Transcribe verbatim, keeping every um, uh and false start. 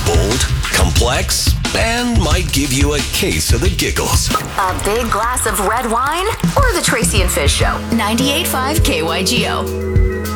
Bold, complex, and might give you a case of the giggles. A big glass of red wine or the Tracy and Fish Show? ninety-eight point five K Y G O.